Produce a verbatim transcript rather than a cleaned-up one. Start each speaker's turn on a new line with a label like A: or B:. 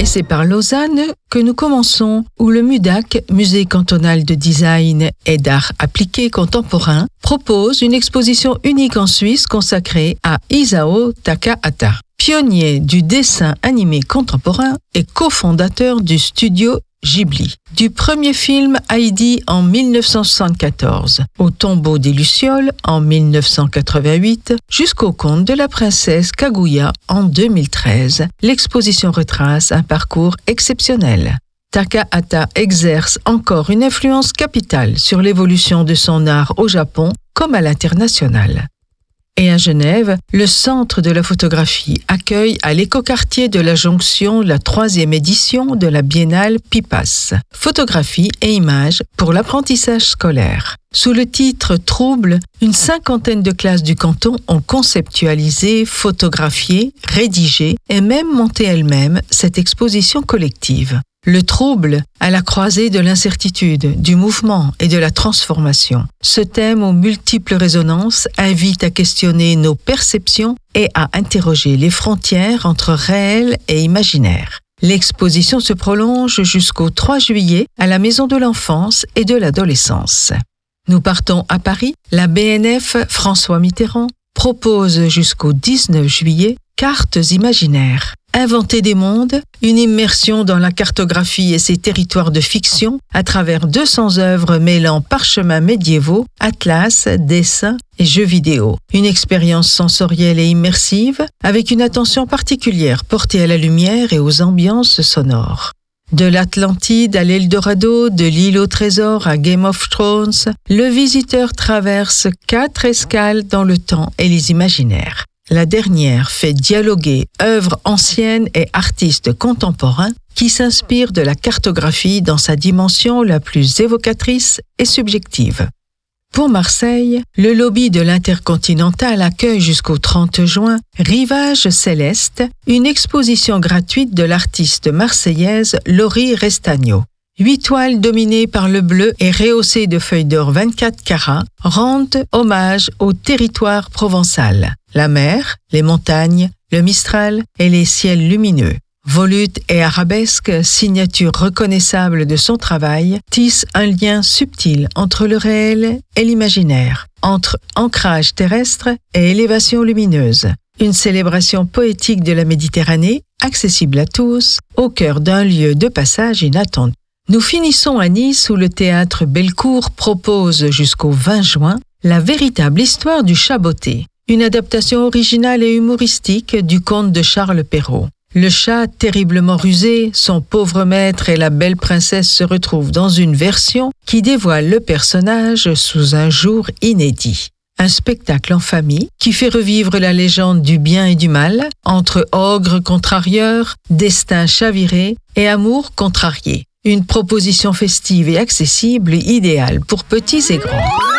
A: c'est par Lausanne que nous commençons, où le MUDAC, Musée cantonal de design et d'art appliqué contemporain, propose une exposition unique en Suisse consacrée à Isao Takahata, pionnier du dessin animé contemporain et cofondateur du studio Ghibli. Du premier film Heidi en mille neuf cent soixante-quatorze au Tombeau des Lucioles en mille neuf cent quatre-vingt-huit jusqu'au conte de la princesse Kaguya en deux mille treize, l'exposition retrace un parcours exceptionnel. Takahata exerce encore une influence capitale sur l'évolution de son art au Japon comme à l'international. Et à Genève, le Centre de la photographie accueille à l'écoquartier de la Jonction la troisième édition de la Biennale Pipas, photographie et images pour l'apprentissage scolaire. Sous le titre Trouble, une cinquantaine de classes du canton ont conceptualisé, photographié, rédigé et même monté elles-mêmes cette exposition collective. Le trouble à la croisée de l'incertitude, du mouvement et de la transformation. Ce thème aux multiples résonances invite à questionner nos perceptions et à interroger les frontières entre réel et imaginaire. L'exposition se prolonge jusqu'au trois juillet à la Maison de l'enfance et de l'adolescence. Nous partons à Paris. La B N F François Mitterrand propose jusqu'au dix-neuf juillet Cartes imaginaires. Inventer des mondes, une immersion dans la cartographie et ses territoires de fiction à travers deux cents œuvres mêlant parchemins médiévaux, atlas, dessins et jeux vidéo. Une expérience sensorielle et immersive avec une attention particulière portée à la lumière et aux ambiances sonores. De l'Atlantide à l'Eldorado, de l'île au trésor à Game of Thrones, le visiteur traverse quatre escales dans le temps et les imaginaires. La dernière fait dialoguer œuvres anciennes et artistes contemporains qui s'inspirent de la cartographie dans sa dimension la plus évocatrice et subjective. Pour Marseille, le lobby de l'Intercontinental accueille jusqu'au trente juin Rivage Céleste, une exposition gratuite de l'artiste marseillaise Laurie Restagno. Huit toiles dominées par le bleu et rehaussées de feuilles d'or vingt-quatre carats rendent hommage au territoire provençal. La mer, les montagnes, le Mistral et les ciels lumineux. Volutes et arabesques, signature reconnaissable de son travail, tissent un lien subtil entre le réel et l'imaginaire, entre ancrage terrestre et élévation lumineuse. Une célébration poétique de la Méditerranée, accessible à tous, au cœur d'un lieu de passage inattendu. Nous finissons à Nice où le théâtre Bellecour propose jusqu'au vingt juin La véritable histoire du chat botté, une adaptation originale et humoristique du conte de Charles Perrault. Le chat terriblement rusé, son pauvre maître et la belle princesse se retrouvent dans une version qui dévoile le personnage sous un jour inédit. Un spectacle en famille qui fait revivre la légende du bien et du mal, entre ogres contrarieurs, destin chaviré et amour contrarié. Une proposition festive et accessible, idéale pour petits et grands.